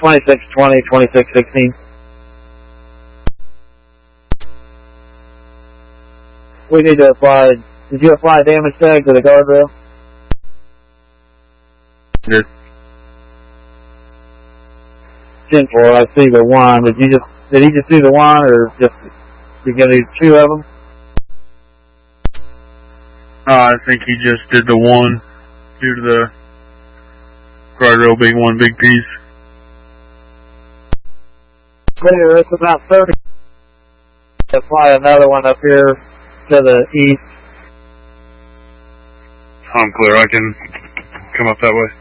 2620, 2616. We need to apply, did you apply a damage tag to the guardrail? Yes. 10-4, I see the one, did he just do the one, or just, you gonna do two of them? I think he just did the one due to the guardrail being one big piece. Clear, it's about 30. Apply another one up here to the east. I'm clear, I can come up that way.